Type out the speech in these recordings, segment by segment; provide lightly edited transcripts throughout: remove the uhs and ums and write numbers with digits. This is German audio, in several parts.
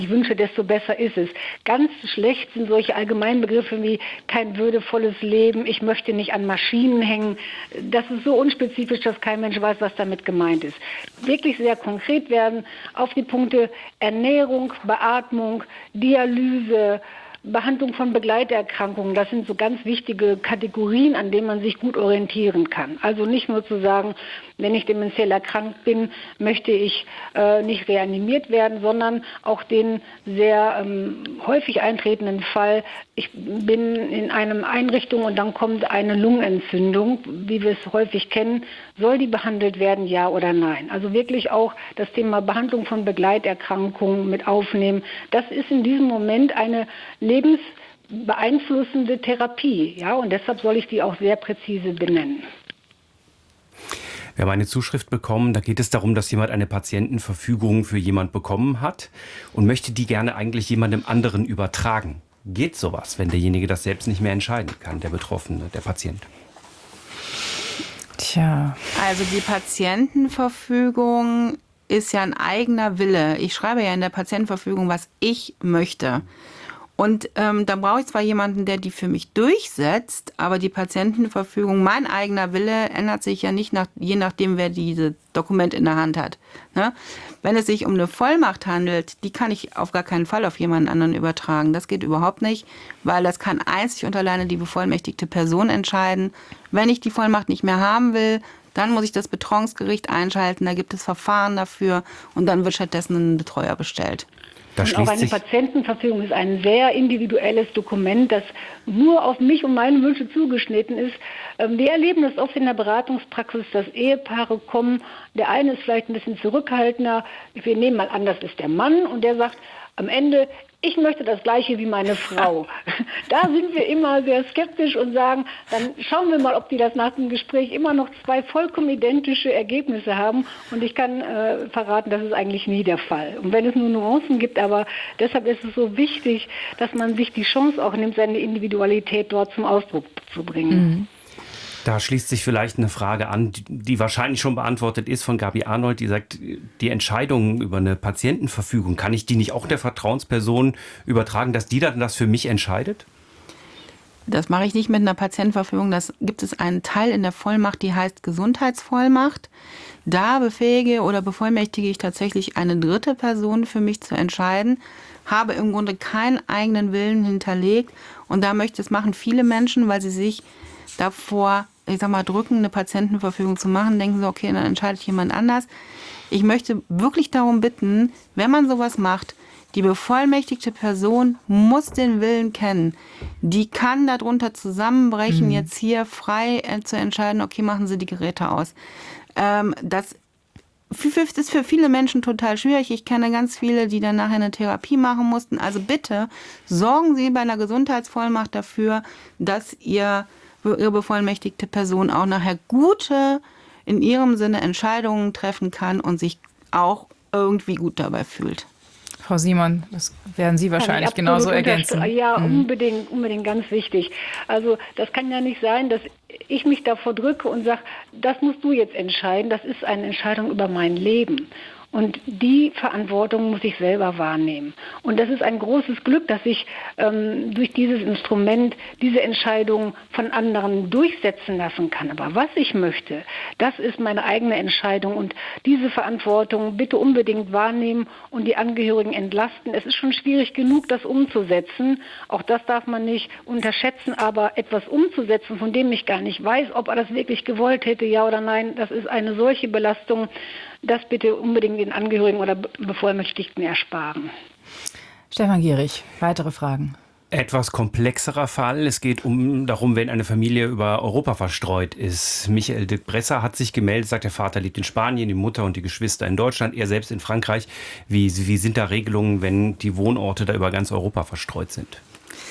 ich wünsche, desto besser ist es. Ganz schlecht sind solche Allgemeinbegriffe wie kein würdevolles Leben, ich möchte nicht an Maschinen hängen. Das ist so unspezifisch, dass kein Mensch weiß, was damit gemeint ist. Wirklich sehr konkret werden auf die Punkte Ernährung, Beatmung, Dialyse, Behandlung von Begleiterkrankungen, das sind so ganz wichtige Kategorien, an denen man sich gut orientieren kann. Also nicht nur zu sagen, wenn ich dementiell erkrankt bin, möchte ich nicht reanimiert werden, sondern auch den sehr häufig eintretenden Fall, ich bin in einer Einrichtung und dann kommt eine Lungenentzündung, wie wir es häufig kennen, soll die behandelt werden, ja oder nein? Also wirklich auch das Thema Behandlung von Begleiterkrankungen mit aufnehmen. Das ist in diesem Moment eine lebensbeeinflussende Therapie, ja, und deshalb soll ich die auch sehr präzise benennen. Wir haben eine Zuschrift bekommen, da geht es darum, dass jemand eine Patientenverfügung für jemand bekommen hat und möchte die gerne eigentlich jemandem anderen übertragen. Geht sowas, wenn derjenige das selbst nicht mehr entscheiden kann, der Betroffene, der Patient? Tja. Also die Patientenverfügung ist ja ein eigener Wille. Ich schreibe ja in der Patientenverfügung, was ich möchte. Und dann brauche ich zwar jemanden, der die für mich durchsetzt, aber die Patientenverfügung, mein eigener Wille, ändert sich ja nicht je nachdem, wer dieses Dokument in der Hand hat. Ne? Wenn es sich um eine Vollmacht handelt, die kann ich auf gar keinen Fall auf jemanden anderen übertragen. Das geht überhaupt nicht, weil das kann einzig und alleine die bevollmächtigte Person entscheiden. Wenn ich die Vollmacht nicht mehr haben will, dann muss ich das Betreuungsgericht einschalten, da gibt es Verfahren dafür und dann wird stattdessen ein Betreuer bestellt. Und auch eine Patientenverfügung ist ein sehr individuelles Dokument, das nur auf mich und meine Wünsche zugeschnitten ist. Wir erleben das oft in der Beratungspraxis, dass Ehepaare kommen. Der eine ist vielleicht ein bisschen zurückhaltender. Wir nehmen mal an, das ist der Mann und der sagt am Ende, ich möchte das Gleiche wie meine Frau. Da sind wir immer sehr skeptisch und sagen, dann schauen wir mal, ob die das nach dem Gespräch immer noch zwei vollkommen identische Ergebnisse haben. Und ich kann verraten, das ist eigentlich nie der Fall. Und wenn es nur Nuancen gibt, aber deshalb ist es so wichtig, dass man sich die Chance auch nimmt, seine Individualität dort zum Ausdruck zu bringen. Mhm. Da schließt sich vielleicht eine Frage an, die wahrscheinlich schon beantwortet ist von Gabi Arnold, die sagt, die Entscheidung über eine Patientenverfügung, kann ich die nicht auch der Vertrauensperson übertragen, dass die dann das für mich entscheidet? Das mache ich nicht mit einer Patientenverfügung. Das gibt es einen Teil in der Vollmacht, die heißt Gesundheitsvollmacht. Da befähige oder bevollmächtige ich tatsächlich eine dritte Person für mich zu entscheiden, habe im Grunde keinen eigenen Willen hinterlegt. Und da machen viele Menschen, weil sie sich davor, drücken, eine Patientenverfügung zu machen, denken sie, okay, dann entscheidet jemand anders. Ich möchte wirklich darum bitten, wenn man sowas macht, die bevollmächtigte Person muss den Willen kennen. Die kann darunter zusammenbrechen, jetzt hier frei zu entscheiden, okay, machen Sie die Geräte aus. Das ist für viele Menschen total schwierig. Ich kenne ganz viele, die dann nachher eine Therapie machen mussten. Also bitte sorgen Sie bei einer Gesundheitsvollmacht dafür, dass Ihre bevollmächtigte Person auch nachher gute, in ihrem Sinne Entscheidungen treffen kann und sich auch irgendwie gut dabei fühlt. Frau Simon, das werden Sie wahrscheinlich genauso ergänzen. Ja, unbedingt ganz wichtig. Also das kann ja nicht sein, dass ich mich davor drücke und sage, das musst du jetzt entscheiden, das ist eine Entscheidung über mein Leben. Und die Verantwortung muss ich selber wahrnehmen. Und das ist ein großes Glück, dass ich durch dieses Instrument diese Entscheidung von anderen durchsetzen lassen kann. Aber was ich möchte, das ist meine eigene Entscheidung. Und diese Verantwortung bitte unbedingt wahrnehmen und die Angehörigen entlasten. Es ist schon schwierig genug, das umzusetzen. Auch das darf man nicht unterschätzen. Aber etwas umzusetzen, von dem ich gar nicht weiß, ob er das wirklich gewollt hätte, ja oder nein, das ist eine solche Belastung. Das bitte unbedingt den Angehörigen oder Bevollmächtigten ersparen. Stefan Gehrig, weitere Fragen. Etwas komplexerer Fall. Es geht darum, wenn eine Familie über Europa verstreut ist. Michael de Bresser hat sich gemeldet, sagt, der Vater lebt in Spanien, die Mutter und die Geschwister in Deutschland, er selbst in Frankreich. Wie sind da Regelungen, wenn die Wohnorte da über ganz Europa verstreut sind?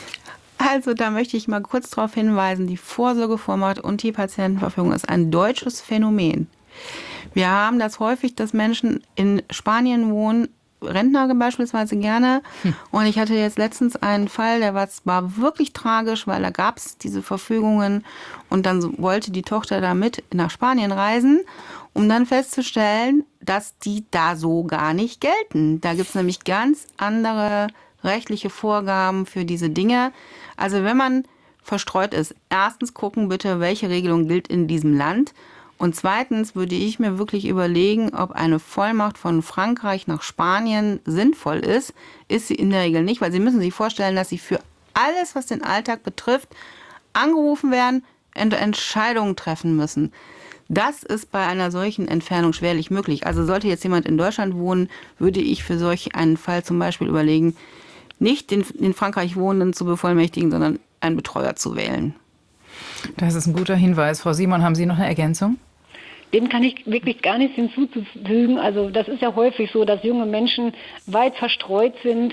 Also da möchte ich mal kurz darauf hinweisen, die Vorsorgevollmacht und die Patientenverfügung ist ein deutsches Phänomen. Wir haben das häufig, dass Menschen in Spanien wohnen, Rentner beispielsweise gerne. Und ich hatte jetzt letztens einen Fall, der war wirklich tragisch, weil da gab es diese Verfügungen und dann wollte die Tochter damit nach Spanien reisen, um dann festzustellen, dass die da so gar nicht gelten. Da gibt es nämlich ganz andere rechtliche Vorgaben für diese Dinge. Also wenn man verstreut ist, erstens gucken bitte, welche Regelung gilt in diesem Land. Und zweitens würde ich mir wirklich überlegen, ob eine Vollmacht von Frankreich nach Spanien sinnvoll ist. Ist sie in der Regel nicht, weil Sie müssen sich vorstellen, dass Sie für alles, was den Alltag betrifft, angerufen werden und Entscheidungen treffen müssen. Das ist bei einer solchen Entfernung schwerlich möglich. Also sollte jetzt jemand in Deutschland wohnen, würde ich für solch einen Fall zum Beispiel überlegen, nicht den in Frankreich Wohnenden zu bevollmächtigen, sondern einen Betreuer zu wählen. Das ist ein guter Hinweis. Frau Simon, haben Sie noch eine Ergänzung? Dem kann ich wirklich gar nichts hinzuzufügen. Also das ist ja häufig so, dass junge Menschen weit verstreut sind,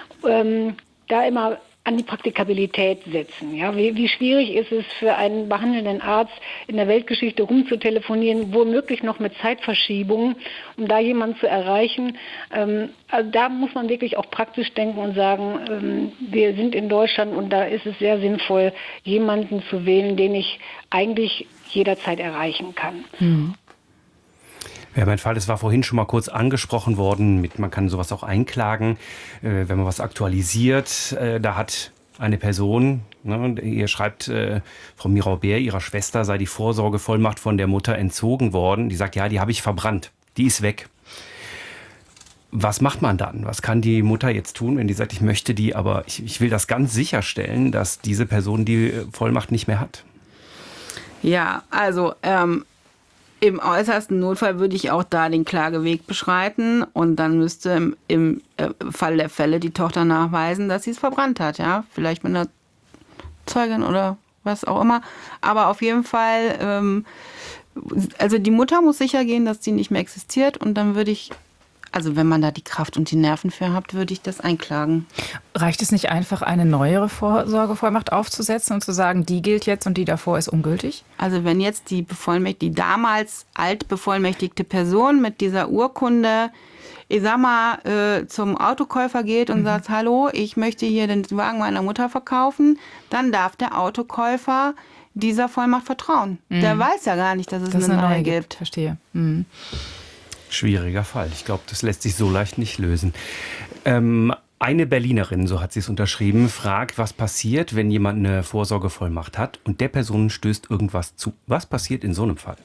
da immer an die Praktikabilität setzen. Ja, wie schwierig ist es für einen behandelnden Arzt in der Weltgeschichte rumzutelefonieren, womöglich noch mit Zeitverschiebungen, um da jemanden zu erreichen. Also da muss man wirklich auch praktisch denken und sagen, wir sind in Deutschland und da ist es sehr sinnvoll, jemanden zu wählen, den ich eigentlich jederzeit erreichen kann. Mhm. Ja, mein Fall, das war vorhin schon mal kurz angesprochen worden, man kann sowas auch einklagen, wenn man was aktualisiert. Da hat eine Person, ihr schreibt, Frau Mirau-Bär, ihrer Schwester sei die Vorsorgevollmacht von der Mutter entzogen worden. Die sagt, ja, die habe ich verbrannt, die ist weg. Was macht man dann? Was kann die Mutter jetzt tun, wenn die sagt, ich möchte die, aber ich will das ganz sicherstellen, dass diese Person die Vollmacht nicht mehr hat? Ja, also im äußersten Notfall würde ich auch da den Klageweg beschreiten und dann müsste im Fall der Fälle die Tochter nachweisen, dass sie es verbrannt hat. Ja, vielleicht mit einer Zeugin oder was auch immer. Aber auf jeden Fall, also die Mutter muss sicher gehen, dass sie nicht mehr existiert und dann würde ich, also wenn man da die Kraft und die Nerven für hat, würde ich das einklagen. Reicht es nicht einfach, eine neuere Vorsorgevollmacht aufzusetzen und zu sagen, die gilt jetzt und die davor ist ungültig? Also wenn jetzt die damals altbevollmächtigte Person mit dieser Urkunde, ich sag mal, zum Autokäufer geht und sagt, hallo, ich möchte hier den Wagen meiner Mutter verkaufen, dann darf der Autokäufer dieser Vollmacht vertrauen. Der weiß ja gar nicht, dass es eine neue gibt. Verstehe. Schwieriger Fall. Ich glaube, das lässt sich so leicht nicht lösen. Eine Berlinerin, so hat sie es unterschrieben, fragt, was passiert, wenn jemand eine Vorsorgevollmacht hat und der Person stößt irgendwas zu. Was passiert in so einem Fall?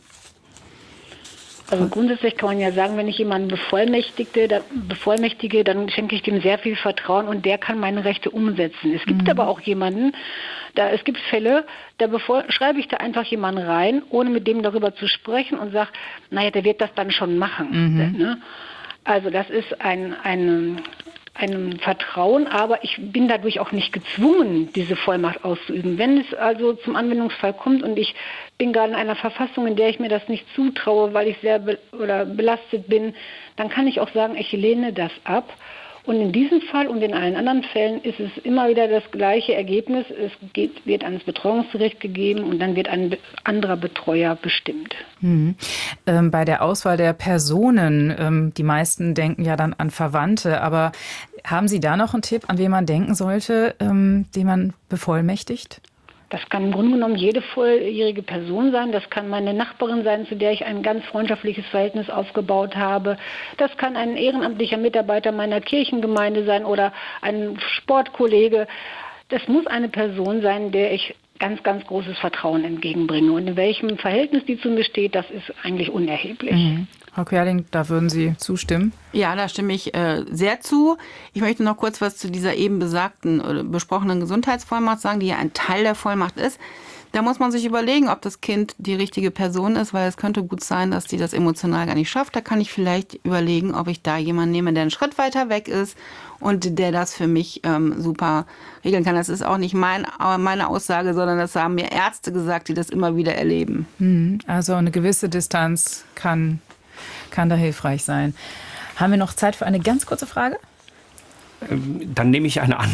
Also grundsätzlich kann man ja sagen, wenn ich jemanden bevollmächtige, dann schenke ich dem sehr viel Vertrauen und der kann meine Rechte umsetzen. Es gibt aber auch jemanden, es gibt Fälle, da schreibe ich da einfach jemanden rein, ohne mit dem darüber zu sprechen und sage, naja, der wird das dann schon machen. Ne? Also das ist ein Vertrauen, aber ich bin dadurch auch nicht gezwungen, diese Vollmacht auszuüben. Wenn es also zum Anwendungsfall kommt und ich bin gerade in einer Verfassung, in der ich mir das nicht zutraue, weil ich sehr belastet bin, dann kann ich auch sagen, ich lehne das ab. Und in diesem Fall und in allen anderen Fällen ist es immer wieder das gleiche Ergebnis. Es wird ans Betreuungsgericht gegeben und dann wird ein anderer Betreuer bestimmt. Bei der Auswahl der Personen, die meisten denken ja dann an Verwandte, aber haben Sie da noch einen Tipp, an wen man denken sollte, den man bevollmächtigt? Das kann im Grunde genommen jede volljährige Person sein. Das kann meine Nachbarin sein, zu der ich ein ganz freundschaftliches Verhältnis aufgebaut habe. Das kann ein ehrenamtlicher Mitarbeiter meiner Kirchengemeinde sein oder ein Sportkollege. Das muss eine Person sein, der ich ganz, ganz großes Vertrauen entgegenbringe. Und in welchem Verhältnis die zu mir steht, das ist eigentlich unerheblich. Frau Querling, da würden Sie zustimmen? Ja, da stimme ich sehr zu. Ich möchte noch kurz was zu dieser eben besagten oder besprochenen Gesundheitsvollmacht sagen, die ja ein Teil der Vollmacht ist. Da muss man sich überlegen, ob das Kind die richtige Person ist, weil es könnte gut sein, dass die das emotional gar nicht schafft. Da kann ich vielleicht überlegen, ob ich da jemanden nehme, der einen Schritt weiter weg ist und der das für mich super regeln kann. Das ist auch nicht meine Aussage, sondern das haben mir Ärzte gesagt, die das immer wieder erleben. Also eine gewisse Distanz kann da hilfreich sein. Haben wir noch Zeit für eine ganz kurze Frage? Dann nehme ich eine an.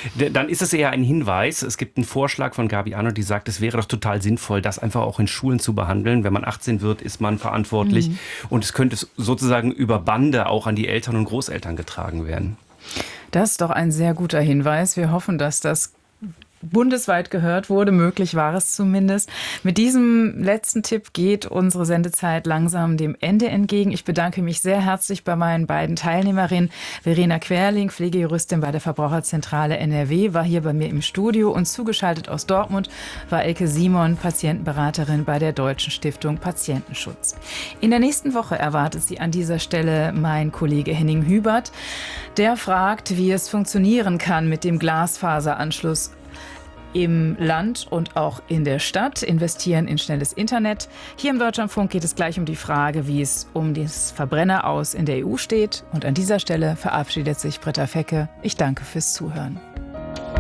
Dann ist es eher ein Hinweis. Es gibt einen Vorschlag von Gabi Arnold, die sagt, es wäre doch total sinnvoll, das einfach auch in Schulen zu behandeln. Wenn man 18 wird, ist man verantwortlich. Und es könnte sozusagen über Bande auch an die Eltern und Großeltern getragen werden. Das ist doch ein sehr guter Hinweis. Wir hoffen, dass das bundesweit gehört wurde. Möglich war es zumindest. Mit diesem letzten Tipp geht unsere Sendezeit langsam dem Ende entgegen. Ich bedanke mich sehr herzlich bei meinen beiden Teilnehmerinnen. Verena Querling, Pflegejuristin bei der Verbraucherzentrale NRW, war hier bei mir im Studio, und zugeschaltet aus Dortmund war Elke Simon, Patientenberaterin bei der Deutschen Stiftung Patientenschutz. In der nächsten Woche erwartet Sie an dieser Stelle mein Kollege Henning Hübert. Der fragt, wie es funktionieren kann mit dem Glasfaseranschluss im Land und auch in der Stadt, investieren in schnelles Internet. Hier im Deutschlandfunk geht es gleich um die Frage, wie es um das Verbrenner aus in der EU steht. Und an dieser Stelle verabschiedet sich Britta Fecke. Ich danke fürs Zuhören.